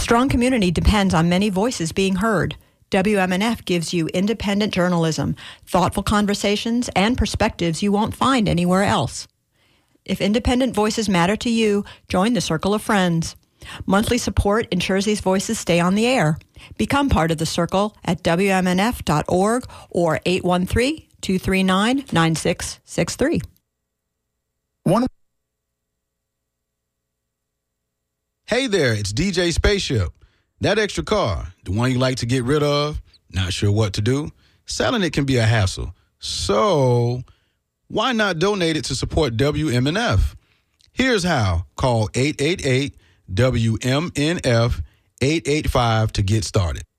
strong community depends on many voices being heard. WMNF gives you independent journalism, thoughtful conversations, and perspectives you won't find anywhere else. If independent voices matter to you, join the Circle of Friends. Monthly support ensures these voices stay on the air. Become part of the Circle at WMNF.org or 813-239-9663. Hey there, it's DJ Spaceship. That extra car, the one you like to get rid of, not sure what to do? Selling it can be a hassle. So why not donate it to support WMNF? Here's how. Call 888-WMNF-885 to get started.